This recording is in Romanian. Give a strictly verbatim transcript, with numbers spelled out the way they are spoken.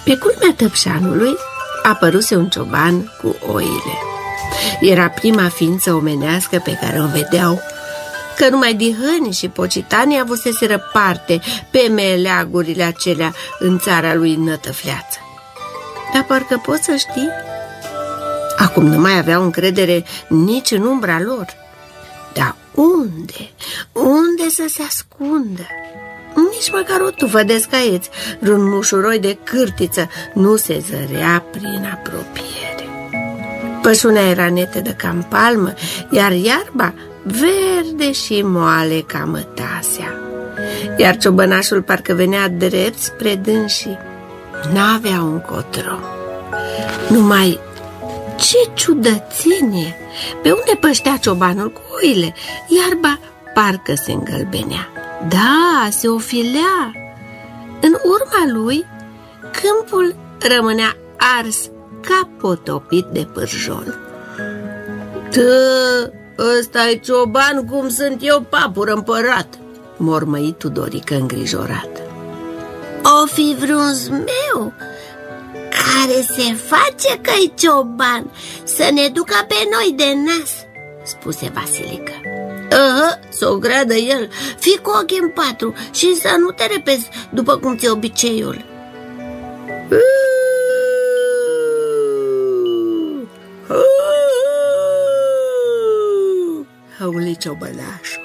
Pe culmea Tăpșanului apăruse un cioban cu oile. Era prima ființă omenească pe care o vedeau, că numai dihăni și pocitanii avuseseră parte pe meleagurile acelea în țara lui Nătăfleață. Dar parcă poți să știi, acum nu mai aveau încredere nici în umbra lor. Dar unde? Unde să se ascundă? Nici măcar o tufă de scaieți, vreun mușuroi de cârtiță nu se zărea prin apropiere. Pășunea era netedă ca în palmă, iar iarba verde și moale ca mătasea. Iar ciobănașul parcă venea drept spre dânsii. N-avea încotro. Numai ce ciudățenie! Pe unde păștea ciobanul cu oile, iarba parcă se îngălbenea. Da, se ofilea. În urma lui, câmpul rămânea ars ca potopit de pârjol. Tă, ăsta-i cioban cum sunt eu, papură împărat, mormăi Tudorică îngrijorat. O fi vreun zmeu care se face că-i cioban să ne ducă pe noi de nas, spuse Vasilică. Aha, s-o gradă el, fii cu ochii în patru și să nu te repezi după cum ți-e obiceiul. Auli ciobănașul.